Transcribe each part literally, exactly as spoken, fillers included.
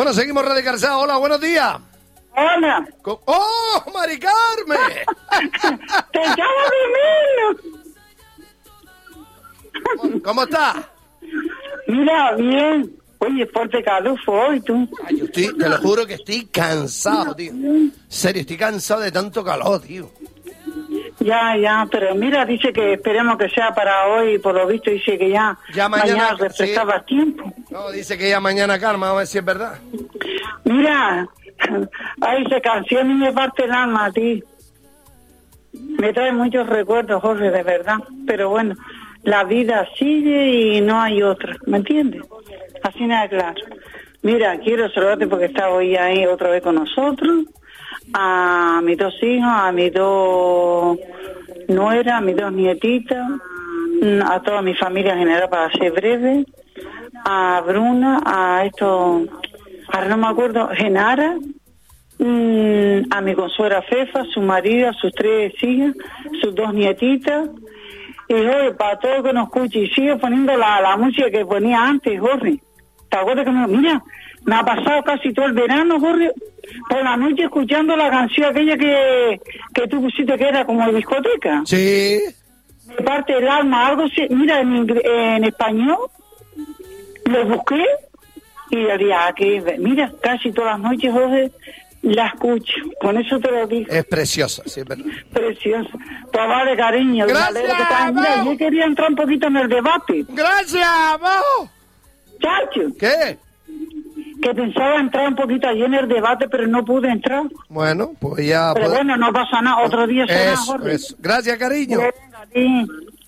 Bueno, seguimos radicalizados. Hola, buenos días. Hola. ¡Oh, Mari Carmen! ¡Te llamo de menos! ¿Cómo estás? Mira, bien. Oye, fuerte calor hoy, tú. Ay, yo estoy, te lo juro que estoy cansado, tío. En serio, estoy cansado de tanto calor, tío. Ya, ya, pero mira, dice que esperemos que sea para hoy, por lo visto dice que ya, ya mañana, mañana refrescaba sí. tiempo. No, dice que ya mañana calma, vamos a ver si es verdad. Mira, ay, esa canción me parte el alma a ti. Me trae muchos recuerdos, Jorge, de verdad. Pero bueno, la vida sigue y no hay otra, ¿me entiendes? Así nada claro. Mira, quiero saludarte porque está hoy ahí otra vez con nosotros. A mis dos hijos, a mis dos nueras, a mis dos nietitas, a toda mi familia en general, para ser breve, a Bruna, a esto, ahora no me acuerdo, Genara, a mi consuegra Fefa, su marido, a sus tres hijas, sus dos nietitas, y Jorge, para todo el que nos escuche, y sigue poniendo la, la música que ponía antes, Jorge. ¿Te acuerdas que me, mira, me ha pasado casi todo el verano, Jorge, por la noche escuchando la canción aquella que, que tú pusiste que era como de discoteca? Sí. Me parte el alma, algo así, mira, en, en español, lo busqué y diría que, mira, casi todas las noches, Jorge, la escucho, con eso te lo digo. Es preciosa, sí, es verdad. Preciosa. Pues vale, cariño. Gracias, que está, mira, yo quería entrar un poquito en el debate. Gracias, vamos. Chacho. ¿Qué? Que pensaba entrar un poquito allí en el debate, pero no pude entrar. Bueno, pues ya... Pero pues... bueno, no pasa nada, otro día será, eso, Jorge. Eso. Gracias, cariño. Sí.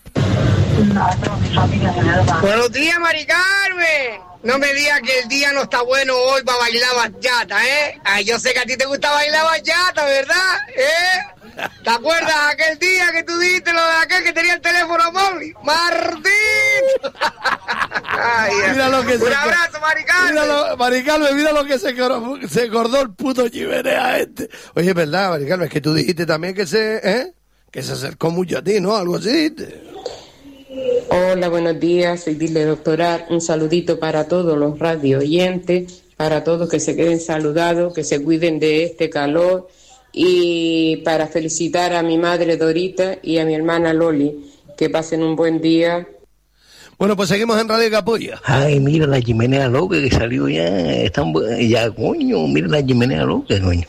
Buenos días, Mari Carmen. No me digas que el día no está bueno hoy para bailar bachata, ¿eh? Ay, yo sé que a ti te gusta bailar bachata, ¿verdad? ¿Eh? ¿Te acuerdas aquel día que tú dijiste lo de aquel que tenía el teléfono móvil? ¡Martín! Ay, mira lo que un se abrazo, Mari Carmen. Mira lo, Mari Carmen, mira lo que se, se acordó el puto chimenea este. Oye, es verdad, Mari Carmen, es que tú dijiste también que se, ¿eh? Que se acercó mucho a ti, ¿no? Algo así. Hola, buenos días, soy Dile Doctoral. Un saludito para todos los radio oyentes, para todos que se queden saludados, que se cuiden de este calor, y para felicitar a mi madre Dorita y a mi hermana Loli, que pasen un buen día. Bueno, pues seguimos en Radio Capulla. Ay, mira la chimenea loca que salió ya, están, ya, coño, mira la chimenea loca, coño.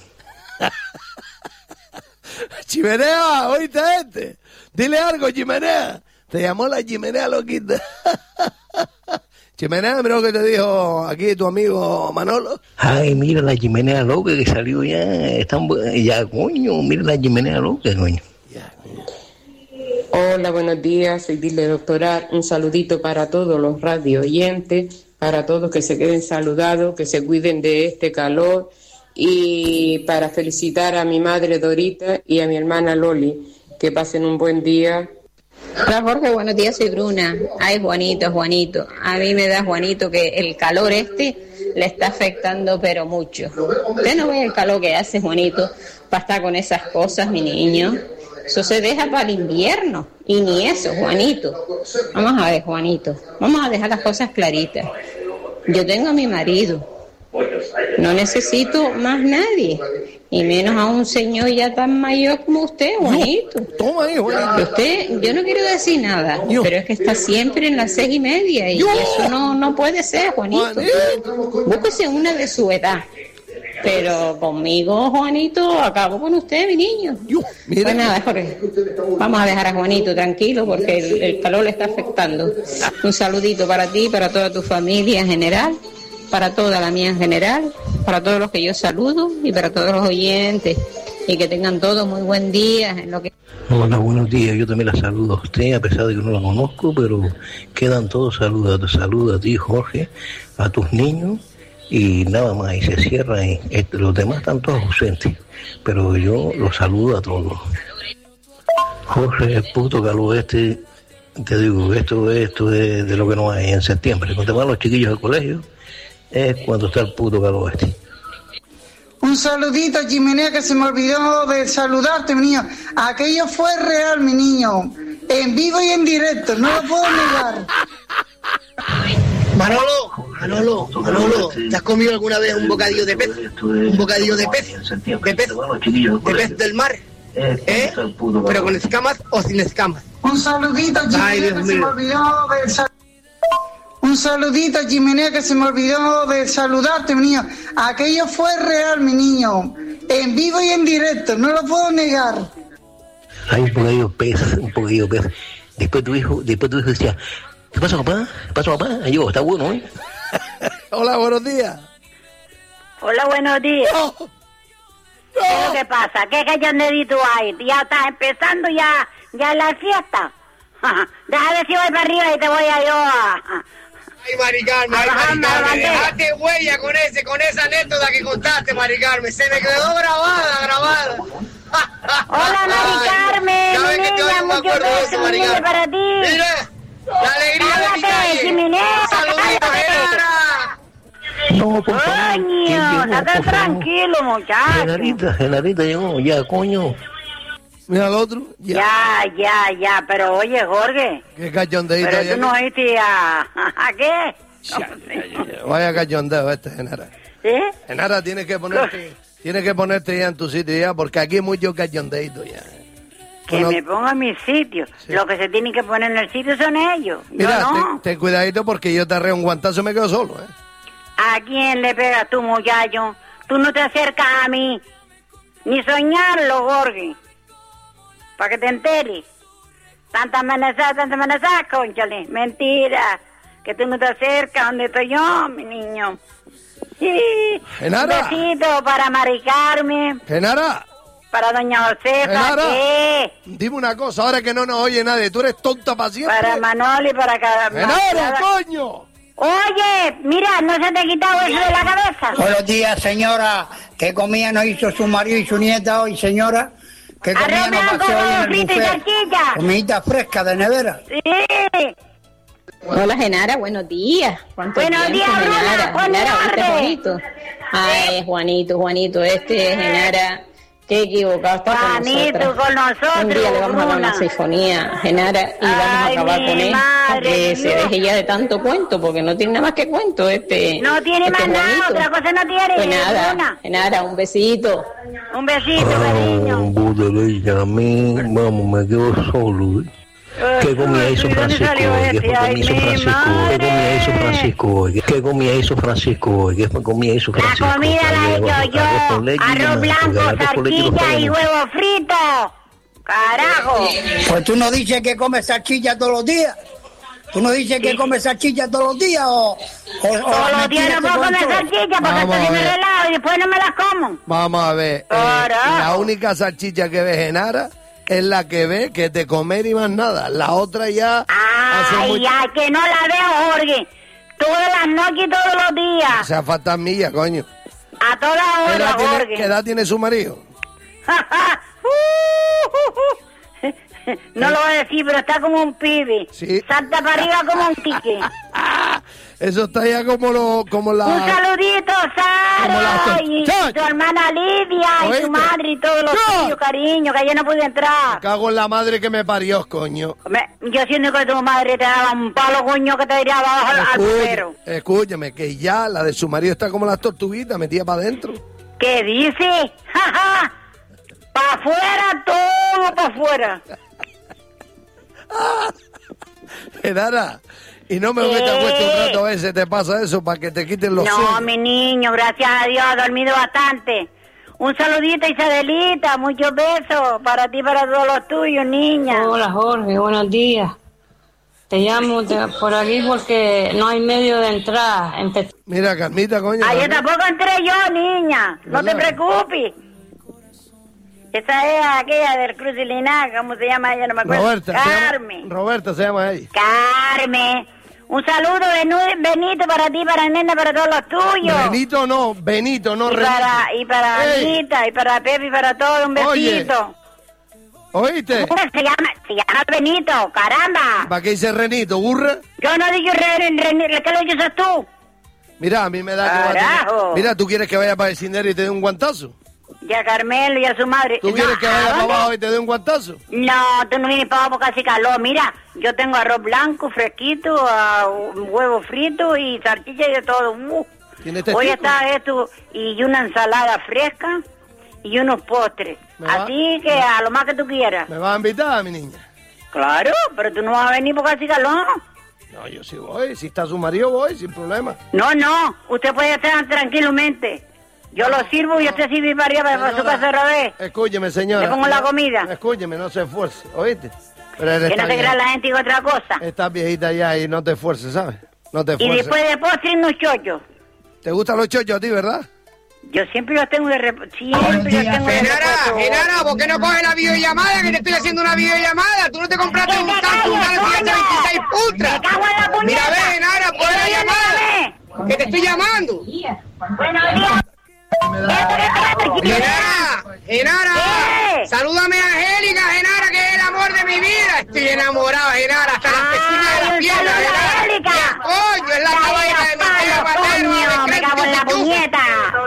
Chimenea, oíste este, dile algo, Chimenea. Te llamó la chimenea loquita. Chimenea, mira lo que te dijo aquí tu amigo Manolo. Ay, mira la chimenea loca que salió ya, están, ya, coño, mira la chimenea loca, coño. Hola, buenos días, soy Dile Doctoral. Un saludito para todos los radio oyentes, para todos que se queden saludados, que se cuiden de este calor, y para felicitar a mi madre Dorita y a mi hermana Loli, que pasen un buen día. Hola Jorge, buenos días, soy Bruna. Ay, Juanito, Juanito. A mí me da, Juanito, que el calor este le está afectando pero mucho. Usted no ve el calor que hace, Juanito, para estar con esas cosas, mi niño. Eso se deja para el invierno. Y ni eso, Juanito. Vamos a ver, Juanito. Vamos a dejar las cosas claritas. Yo tengo a mi marido. No necesito más nadie. Y menos a un señor ya tan mayor como usted, Juanito. Toma ahí, Juanito. Usted, yo no quiero decir nada, yo. pero es que está siempre en las seis y media. Y yo. eso no, no puede ser, Juanito. Juanito. Búsquese una de su edad. Pero conmigo, Juanito, acabo con usted, mi niño. Yo, pues nada, Jorge, vamos a dejar a Juanito tranquilo porque el, el calor le está afectando. Un saludito para ti, para toda tu familia en general, para toda la mía en general, para todos los que yo saludo y para todos los oyentes. Y que tengan todos muy buen día. En lo que... Hola, buenos días. Yo también la saludo a usted, a pesar de que no la conozco, pero quedan todos saludos. Te saludo a ti, Jorge, a tus niños. Y nada más, y se cierra, y este, los demás están todos ausentes, pero yo los saludo a todos. Jorge, el puto calor este, te digo, esto, esto es de lo que no hay en septiembre. Cuando van los chiquillos al colegio, es cuando está el puto calor este. Un saludito a Chimenea, que se me olvidó de saludarte, mi niño. Aquello fue real, mi niño, en vivo y en directo, no lo puedo negar. Manolo, Manolo, Manolo, ¿te has comido alguna vez un bocadillo de pez? Un bocadillo de pez, de pez, de pez del mar, ¿eh? Pero con escamas o sin escamas. Un saludito, Chimenea, que se me olvidó de sal... Un saludito, Chimenea, que se me olvidó de saludarte, mi niño. Aquello fue real, mi niño. En vivo y en directo, no lo puedo negar. Hay un bocadillo de pez, un bocadillo de pez. Después tu hijo, después tu hijo decía, ¿qué pasa, papá? ¿Qué pasa, papá? Y yo, está bueno, ¿eh? Hola, buenos días. Hola, buenos días. Oh. ¿Qué es lo que pasa? ¿Qué cachondedito hay? Ya está empezando ya, ya la fiesta. Deja ver si voy para arriba y te voy a yo a... Ay, Mari Carmen, ay, Mari Carmen, dejaste huella con ese, con esa anécdota que contaste, Mari Carmen. Se me quedó grabada, grabada. Hola, Mari Carmen, mi niña, muchos besos, mi niña, para ti. Mira, la alegría de mi calle. Chimenea, Saludito, Genara. No, por favor. Coño, estate tranquilo, muchacho. Genarita, Genarita llegó, ya, coño. Mira al otro. Ya. Ya, ya, ya, pero oye, Jorge. Qué cachondeito. Pero tú no oíste a... ¿A qué? Ya, ya, ya, ya. Vaya cachondeo este, Genara. ¿Sí? Genara, tienes que ponerte, tienes que ponerte ya en tu sitio ya, porque aquí hay mucho cachondeito ya. Que Bueno, me ponga en mi sitio. Sí. Los que se tienen que poner en el sitio son ellos. mira, Yo no. ten, ten cuidadito porque yo te arreo un guantazo y me quedo solo, ¿eh? ¿A quién le pegas tú, muchacho? Tú no te acercas a mí. Ni soñarlo, Jorge. Para que te enteres. Tanta amenazada, tanta amenazada, cónchale. Mentira. Que tú no te acercas donde estoy yo, mi niño. Sí. Genara. Un besito para Mari Carmen, Genara, para doña Josefa, Genara. ¿qué? Dime una cosa, ahora que no nos oye nadie, tú eres tonta para siempre. Para Manoli, para cada... Genara, cada- coño. Oye, mira, ¿no se te ha quitado eso de la cabeza? Buenos días, señora. ¿Qué comida nos hizo su marido y su nieta hoy, señora? ¿Qué comida Arroz nos blanco pasó hoy en con el frito y buffet? salchicha. Comidita fresca de nevera. Sí. Hola, Genara, buenos días. ¿Cuánto Buenos tiempo, días, Bruna, Genara? buenas Genara, ¿viste, tardes. Juanito? Ay, Juanito, Juanito, este es Genara. Qué equivocado está con Juanito, nosotros. con nosotros, Un día le vamos a dar una Bruna. sinfonía, Genara, y vamos a Ay, acabar mi con él. Para madre, que se Dios. deje ya de tanto cuento, porque no tiene nada más que cuento este. No tiene este más nada, Juanito. otra cosa no tiene, Pues nada, Bruna. Genara, un besito. Un besito, Ah, cariño. Budelilla, a mí, vamos, me quedo solo. ¿eh? ¿Qué comida hizo ¿De dónde Francisco salió hoy? ¿Qué este? fue comida Ay, hizo mi Francisco hoy? ¿Qué comida hizo madre. Francisco hoy? ¿Qué comida hizo Francisco hoy? ¿Qué fue comida hizo La Francisco? comida la he hecho yo. Arroz con leche y Arroz demás, blanco, porque el arroz con leche lo salchicha y sabemos. huevo frito. Carajo. Pues tú no dices que comes salchicha todos los días. ¿Tú no dices que comes salchicha todos los días o...? o, o Todos los días no puedo comer salchicha porque Vamos estoy a en ver. el helado y después no me las como. Vamos a ver, eh, Carajo. la única salchicha que ve Genara es la que ve que te comer y más nada. La otra ya hace Ay, mucho... ay, que no la veo, Jorge. Todas las noches y todos los O días. sea, fantasmilla, coño. A todas ¿Qué edad, horas, tiene, Jorge. qué edad tiene su marido? No lo voy a decir, pero está como un pibe. Sí. Salta para arriba como un tique. Eso está ya como lo, como la... Un saludito, Como la- Sara, y ¡Chach! tu hermana Lidia, y ¿Oíste? tu madre, y todos los ¡Chach! tuyos, cariño, que ayer no pude entrar. Cago en la madre que me parió, coño. Me- yo siento que tu madre te daba un palo, coño, que te tiraba abajo al, al Escucha- bufero. escúchame, que ya la de su marido está como las tortuguitas, metida para adentro. ¿Qué dice? ¡Ja, para afuera, todo para afuera. Genara, y no me voy a acuestar un rato a veces te pasa eso para que te quiten los No, sueños. mi niño, gracias a Dios, he dormido bastante. Un saludito, Isadelita, muchos besos para ti y para todos los tuyos, niña. Hola Jorge, buenos días. Te llamo de- por aquí porque no hay medio de entrar. Empe- Mira, Carmita, coño. Ayer Carmita. tampoco entré yo, niña. No te ¿Verdad? preocupes. Esa es aquella del Cruz y Linaje, ¿cómo se llama ella? No me acuerdo. Roberta, se llama- Carmen. Roberta se llama ella. Carmen. Un saludo, Benu- Benito, para ti, para Nena, para todos los tuyos. Benito no, Benito, no y Renito. para, y para Ey, Anita, y para Pepe, y para todo, un Oye. besito. ¿Oíste? ¿Cómo se llama? Se llama Benito, caramba. ¿Para qué dice Renito, burra? Yo no digo Renito, ¿qué lo dices tú? Mira, a mí me da que va a Carajo. tener- Mira, ¿tú quieres que vaya para el cindero y te dé un guantazo? y a Carmelo y a su madre. ¿Tú quieres no, que vaya para abajo y te dé un guantazo? No, tú no vienes para abajo porque hace calor. Mira, yo tengo arroz blanco, fresquito, uh, huevo frito y salchicha y de todo. Uh. Hoy está esto y una ensalada fresca y unos postres. Así que a lo más que tú quieras. ¿Me vas a invitar, mi niña? Claro, pero tú no vas a venir porque hace calor. No, yo sí voy. Si está su marido, voy, sin problema. No, no. Usted puede estar tranquilamente. Yo lo sirvo y usted sirve para arriba para su casa otra vez. Escúcheme, señora. Le pongo la comida. Escúcheme, no se esfuerce, ¿oíste? Pero que no te crea la gente y otra cosa. Estás viejita ya y no te esfuerces, ¿sabes? No te esfuerces. Y después de postre unos chochos. ¿Te gustan los chochos a ti, verdad? Yo siempre los tengo de rep... Siempre los tengo de Genara, Genara, ¿por qué no coges la videollamada? Que te estoy haciendo una videollamada. Tú no te compraste un Samsung Galaxy S veintiséis Ultra. Me cago en la puñeta. Mira, ve, Genara, pon la llamada. Que te estoy llamando. Buenos días. Genara, Genara, ¿qué? Salúdame a Angélica, Genara, que es el amor de mi vida. Estoy enamorado, Genara, hasta la pecina de la pierna, Genara. Coño, es la caballera de mi tía materna. Me cago en la puñeta.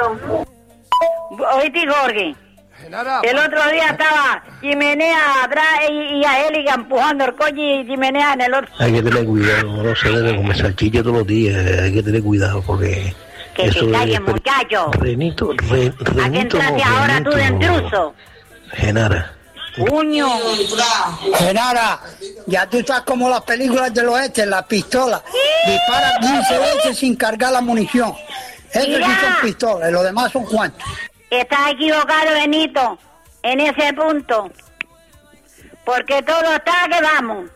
Oíste, Jorge. Genara, el otro día estaba Chimenea atrás y, y Angélica empujando el coche y Chimenea en el otro. Hay que tener cuidado, no se debe comer salchicha todos los días, hay que tener cuidado porque... Que eso te calles, muchacho. Renito, re, Renito, ¿a qué entraste no, ahora Renito, tú de intruso? Genara. Puño. Genara, ya tú estás como las películas del oeste, las pistolas. ¿Sí? Dispara quince veces sin cargar la munición. Eso sí son pistolas, los demás son cuantos. Estás equivocado, Benito, en ese punto. Porque todo está que vamos.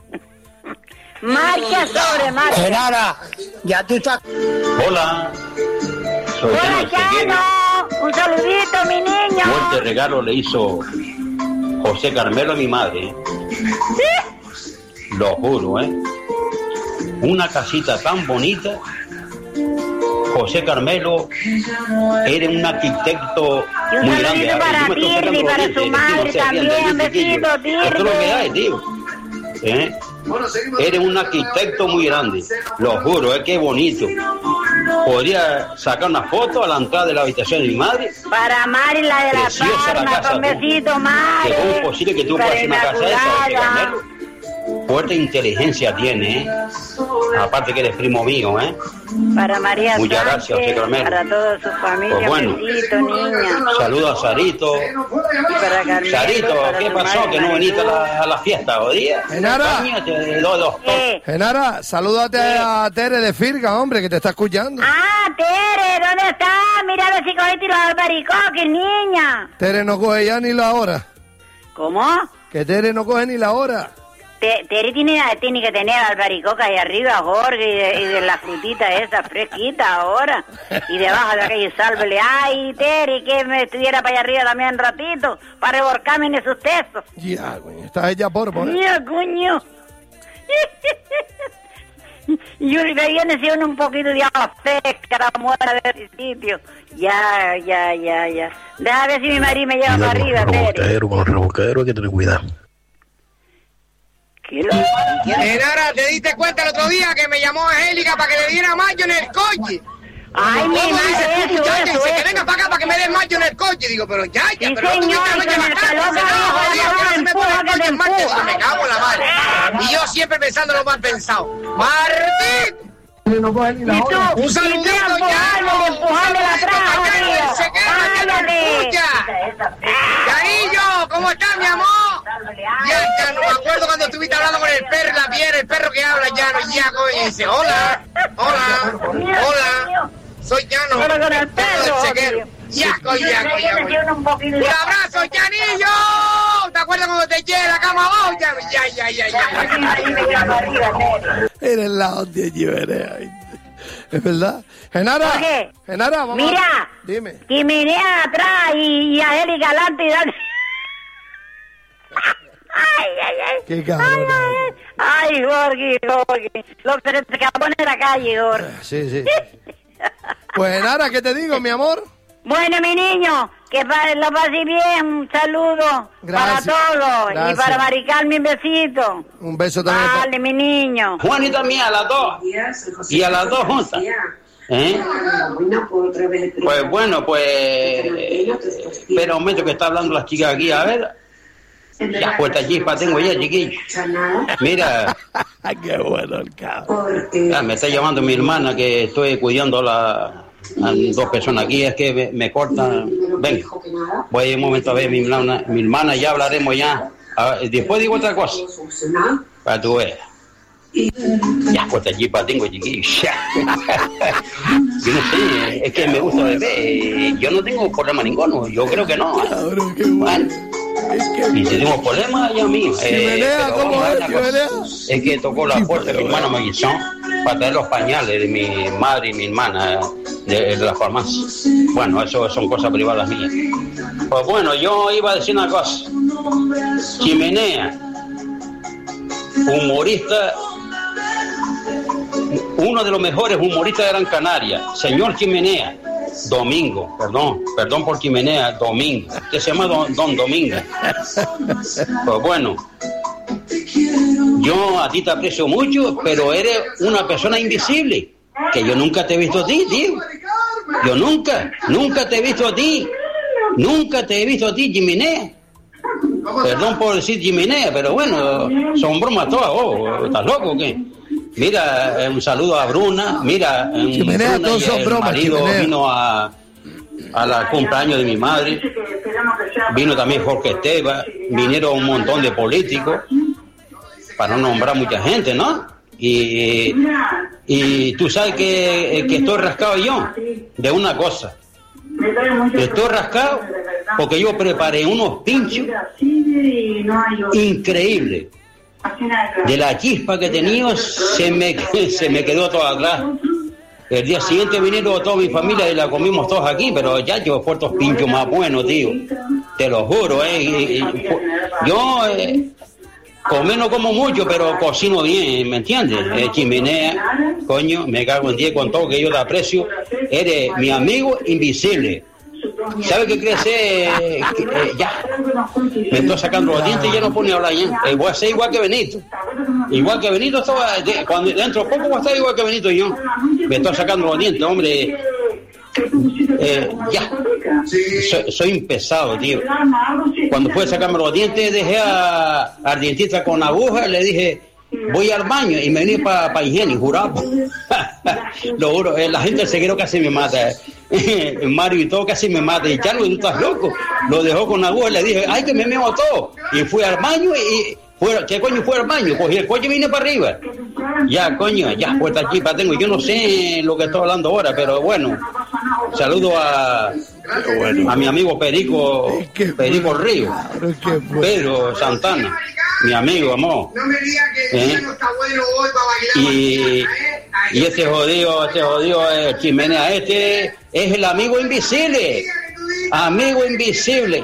Marcha sobre marcha. Genara, ya tú estás... Hola. Soy Hola, Chano. Un saludito, mi niño. Fuerte regalo le hizo José Carmelo a mi madre. ¿Sí? Lo juro, ¿eh? Una casita tan bonita. José Carmelo era un arquitecto muy grande. Y un saludito para Tirri y para su madre también. Besito, Tirri. Esto es lo que hay, tío. ¿Eh? Eres un arquitecto muy grande, lo juro, es que bonito. Podría sacar una foto a la entrada de la habitación de mi madre. Para Mari, la de la Palma, con besito, Mari. ¿Cómo es posible que tú puedas hacer una casa de esa? Fuerte inteligencia tiene, ¿eh? Aparte que eres primo mío, ¿eh? Para María Muchas Sánchez, gracias, José Carmelo. Para toda su familia, pues bueno, besito, niña. Saludos a Sarito. Para Carmelo, Sarito, para ¿qué pasó? Que no viniste a la, a la fiesta hoy día. Genara, ¿Qué? Genara, salúdate ¿Qué? a Tere de Firga, hombre, que te está escuchando. Ah, Tere, ¿dónde estás? Mira a ver si cogiste los albaricoques, niña. Tere no coge ya ni la hora. ¿Cómo? Que Tere no coge ni la hora. Tere tiene, tiene que tener albaricoca ahí arriba, Jorge, y de, y de la frutita esa fresquita ahora. Y debajo de aquello, sálvele. Ay, Tere, que me estuviera para allá arriba también un ratito, para reborcarme en esos tesos. Ya, coño, estás ella por poner. Ya, coño. Y uno me viene si uno un poquito de agua fresca, la muera de ese sitio. Ya, ya, ya, ya. Déjame ver si mi marido me lleva para arriba, Tere. Con los revolcaderos hay que tener cuidado. Genara, ¿te diste cuenta el otro día que me llamó Angélica para que le diera mayo en el coche? Ay, mi madre, dice, eso, muchacha, eso, dice eso. que venga para acá para que me des mayo en el coche. Digo, pero ya, ya, sí, pero no señor, tuviste anoche en la casa. Se me pone el coche en marcha, me cago en la madre. Y yo siempre pensando lo mal pensado. ¡Martín! No coge ni la hora. Un saludito, ya. Empujando la atrás, se queda, que no escucha. Carillo, ¿cómo estás, mi amor? Ya, ya, no me acuerdo cuando estuviste hablando con el perro y la piedra, el perro que habla, ya, no, ya, coño, y dice, hola, hola, hola, soy Llano. Hola con el perro. Ya, coño, ya, coño. Un abrazo, Llanillo. ¿Te acuerdas cuando te eché la cama abajo? Ya, ya, ya, ya, ya. Eres la hostia, Chimenea. Es verdad. Genara, Jorge, Genara, vamos. Mira, dime. Chimenea atrás y, y Angélica adelante y dale. Ay, ay, ay. Qué cabrón. Ay, ay, ay, Jorge, Jorge. Los tres cabones de la calle, Jorge. Sí, sí. Pues Genara, ¿qué te digo, mi amor? Bueno, mi niño, que pa- lo pases bien, un saludo. Gracias. Para todos. Gracias. Y para Marical, mi besito. Un beso también. Vale, mi niño. Juanita mía, a las dos. Y a las dos juntas. ¿Eh? Pues bueno, pues... Espera un momento que está hablando la chica aquí, a ver. Las puertas chispas tengo ya, chiquillo. Mira. Qué bueno el cabrón. Ah, me está llamando mi hermana que estoy cuidando a, la, a dos personas aquí, es que me, me cortan. Venga, voy a ir un momento a ver mi hermana, mi hermana, ya hablaremos ya. A ver, después digo otra cosa. Para tu veas. Ya, puertas chispas tengo, chiquillo. Yo no sé, es que me gusta beber. Yo no tengo problema ninguno, yo creo que no. Cabrón, qué bueno. Y si tengo problemas, ya mío. Chimenea, Eh, ¿cómo es, Chimenea? Es que tocó la puerta mi hermana Maguizón para traer los pañales de mi madre y mi hermana de, de la farmacia. Bueno, eso son cosas privadas mías. Pues bueno, yo iba a decir una cosa. Chimenea, humorista, uno de los mejores humoristas de Gran Canaria, señor Chimenea. Domingo, perdón, perdón por Chimenea, Domingo. Usted se llama Don, Don Domingo. Pues bueno, yo a ti te aprecio mucho, pero eres una persona invisible, que yo nunca te he visto a ti, tío. Yo nunca, nunca te he visto a ti. Nunca te he visto a ti, Chimenea. Perdón por decir Chimenea, pero bueno, son bromas todas. Oh, ¿estás loco o qué? Mira, eh, un saludo a Bruna. Mira, eh, Chimenea, Bruna todos y son el bromas, marido Chimenea. vino a, a la cumpleaños de mi madre. Vino también Jorge Esteban. Vinieron un montón de políticos, para no nombrar mucha gente, ¿no? Y, y tú sabes que, que estoy rascado yo de una cosa. Estoy rascado porque yo preparé unos pinchos increíbles. De la chispa que tenía se me, se me quedó todo atrás. El día siguiente vinieron toda mi familia y la comimos todos aquí, pero ya yo fue estos pinchos más buenos, tío. Te lo juro, eh. Y, y, yo eh, comer no como mucho, pero cocino bien, ¿me entiendes? Eh, Chimenea, coño, me cago en diez con todo que yo te aprecio. Eres mi amigo invisible. ¿Sabes qué crees? Eh, eh, ya. Me estoy sacando los dientes y ya no pone a hablar ya. Eh, voy a ser igual que Benito. Igual que Benito, estaba, de, cuando dentro de poco voy a estar igual que Benito y yo. Me estoy sacando los dientes, hombre. Eh, ya. Soy, soy un pesado, tío. Cuando fue a sacarme los dientes, dejé a, al dentista con aguja y le dije, voy al baño, y me vine para pa higiene, jurado. Lo juro, eh, la gente del Seguero casi me mata. Eh. Mario y todo casi me mata. Y Charlo, tú estás loco. Lo dejó con aguja y le dije, ay, que me meo todo. Y fui al baño y... Fue, ¿qué coño fue al baño? Cogí el coche y vine para arriba. Ya, coño, ya, puerta aquí para tengo. Yo no sé lo que estoy hablando ahora, pero bueno. Saludo a, a mi amigo Perico, Perico Río, Pedro Santana, mi amigo, amor. ¿Eh? Y, y este jodido, este jodido eh, Chimenea, este es el amigo invisible. Amigo invisible.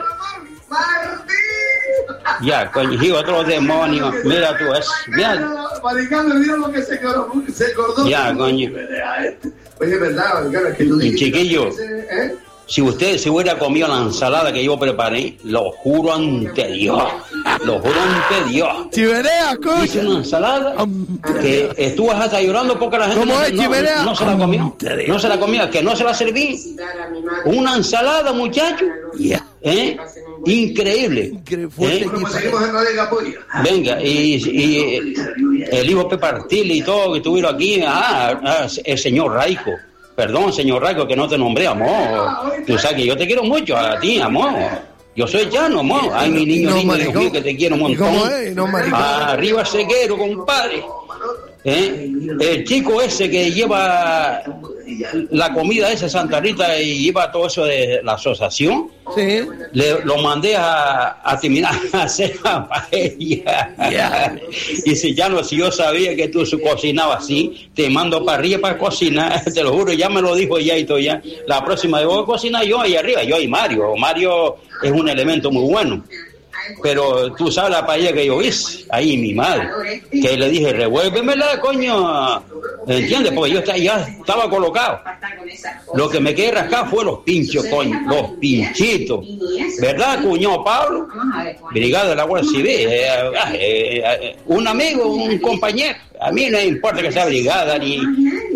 Ya, coño, y otros demonios. Mira tú, es. Mira. Mira lo que se acordó. Se acordó. Ya, coño. Oye, es verdad, Maricano, es que tú dijiste. Chiquillo, ¿eh? si usted se hubiera comido la ensalada que yo preparé, lo juro ante Dios. Lo juro ante Dios. Chimenea, coño. Hice una ensalada que estuvo hasta llorando porque la gente ¿Cómo no, es, no, Chimenea? no se la comió. No se la comió, que no se la serví. Una ensalada, muchacho. ¿Eh? Increíble. ¿Eh? Venga, y, y el hijo Pepe Artili y todo que estuvieron aquí, ah, ah, el señor Raico. Perdón, señor Raico, que no te nombré, amor. Tú sabes que yo te quiero mucho a ti, amor. Yo soy llano, amor. Ay, mi niño, no, niño, maricón. Dios mío, que te quiero un montón. ¿Cómo es? No, maricón. Arriba Seguero, compadre. ¿Eh? El chico ese que lleva la comida esa Santa Rita y lleva todo eso de la asociación, sí. Le, lo mandé a, a terminar a hacer la paella. Yeah. Y si ya no, si yo sabía que tú cocinabas así, te mando para arriba para cocinar, te lo juro, ya me lo dijo ya y todo ya. La próxima vez voy a cocinar yo ahí arriba, yo y Mario. Mario es un elemento muy bueno. Pero tú sabes la paella que yo hice, ahí mi madre, que le dije, revuélvemela, coño, ¿entiendes? Porque yo ya estaba colocado. Lo que me quedé rascado fue los pinchos, coño, los pinchitos. ¿Verdad, cuñado Pablo? Brigada de la Guardia Civil, eh, eh, eh, un amigo, un compañero. A mí no importa que sea brigada, ni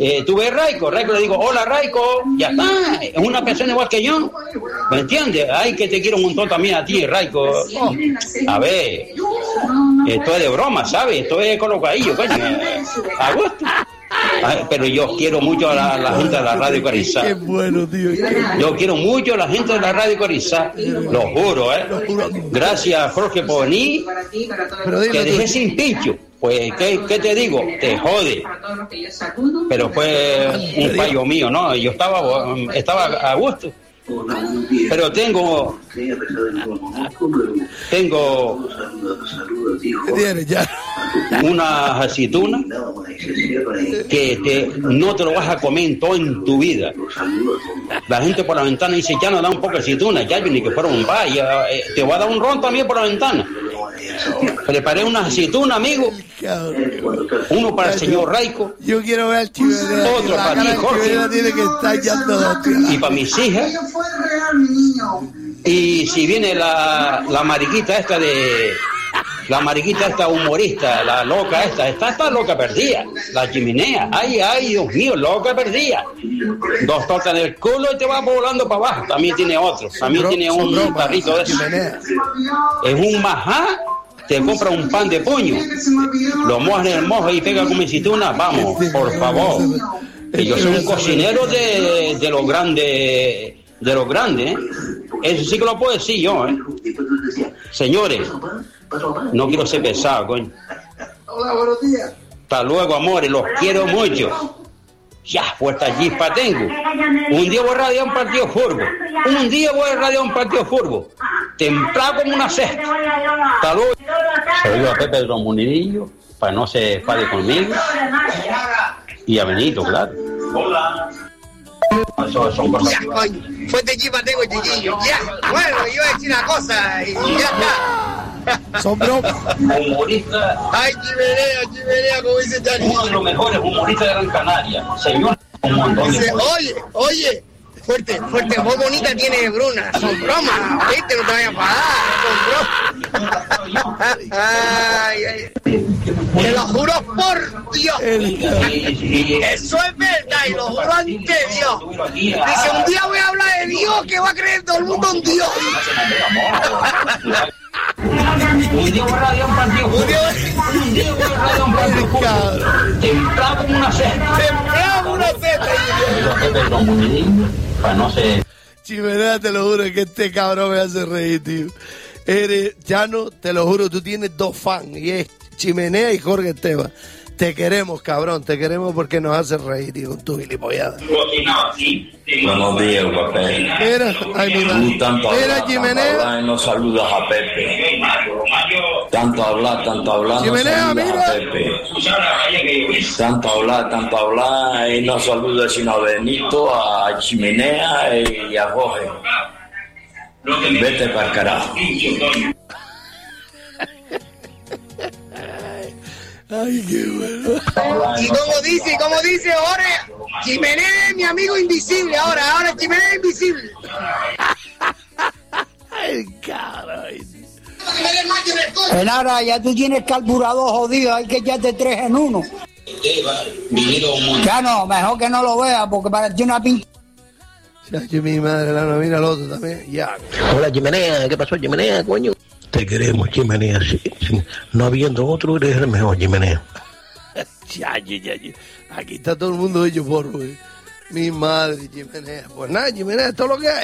eh, tú ves Raico, Raico le digo, hola Raico, ya está, es una persona igual que yo, ¿me entiendes? Ay, que te quiero un montón también a ti, Raico. Oh, a ver, esto es de broma, ¿sabes? Esto es colocadillo, coño, a gusto. Ay, pero yo quiero mucho a la, la gente de la Radio Corizá. Qué bueno, tío. Yo quiero mucho a la gente de la Radio Corizá, lo juro, ¿eh? Gracias, Jorge, por venir. Te dejé sin pincho. Pues, ¿qué, ¿qué te digo? Te jode. Pero fue un fallo mío, ¿no? Yo estaba, estaba a gusto. Pero tengo tengo una aceituna que te, no te lo vas a comer en todo en tu vida. La gente por la ventana dice, ya no da un poco de aceituna, ya ni que fuera un vaya, eh, te voy a dar un ron también por la ventana. Preparé una aceituna, amigo. Uno para el señor Raico. Yo quiero ver al Chimenea. Otro para ti, Jorge. Tiene que estar ya todo, y para mis hijas. Y si viene la, la mariquita esta de... La mariquita esta humorista, la loca esta, está, está loca perdida. La Chimenea, ay, ay, Dios mío, loca perdida. Dos tortas en el culo y te va volando para abajo. También tiene otro, también tiene un carrito de eso. Es un majá, te compra un pan de puño, lo mojas en el mojo y pega con aceituna, vamos, por favor. Que yo soy un cocinero de, de los grandes, de los grandes, ¿eh? Eso sí que lo puedo decir yo, ¿eh? Señores, no quiero ser pesado, coño. Hola, buenos días. Hasta luego, amores, los quiero mucho. Ya, puesta chispa tengo. Un día voy a radiar un partido de fútbol. Un día voy a radiar un partido de fútbol. Templado como una cesta. Hasta luego. Saludo a Pepe de los Munidillos, para no se enfade conmigo. Y a Benito, claro. Hola. Eso son cosas. Ya, coño. Fuerte chispa tengo, chiquillo. Ya. Bueno, iba a decir una cosa y ya está. Son bromas. Humorista. Ay, Chimenea, Chimenea, como dice Chani. Uno de los mejores humoristas de Gran Canaria. Señor, un montón de dice, oye, oye, fuerte, fuerte, voz bonita tiene Bruna. Son bromas, ¿viste? No te vayas a pagar, son bromas. Ay, ay. Te lo juro por Dios. Eso es verdad y lo juro ante Dios. Dice, un día voy a hablar de Dios que va a creer todo el mundo en Dios. Un día voy a radiar un partido. Un día voy a radiar un partido. Templado como una cesta. Templado como una cesta. Para no ser... Chimenea, te lo juro que este cabrón me hace reír, tío. Eres, Chano, te lo juro, tú tienes dos fans y es Chimenea y Jorge Esteban. Te queremos, cabrón, te queremos porque nos haces reír, tío, con tu gilipollada. Buenos días, Pepe. Mira, ay, mi madre. Tú tanto Mira, hablar, Chimenea. tanto hablar y no saludas a Pepe. Tanto hablar, tanto hablar, Chimenea, no saludas a Pepe. Tanto hablar, tanto hablar y no saludas sino a Benito, a Chimenea y a Jorge. Vete para el carajo. Ay, qué bueno. Y como dice, como dice Jorge, Chimenea es mi amigo invisible ahora, ahora Chimenea es invisible. Ay, cabrón. Genara, ya tú tienes carburador jodido, hay que echarte tres en uno. Ya no, mejor que no lo veas porque parece una pinta. Yo, mi madre, la mira al otro también. Ya. Hola, Chimenea, ¿qué pasó, Chimenea, coño? Te queremos, Chimenea. Sí, sí. No habiendo otro, eres el mejor, Chimenea. Ya, ya, ya, ya. Aquí está todo el mundo hecho polvo, eh. Mi madre, Chimenea. Pues nada, Chimenea, esto es lo que hay.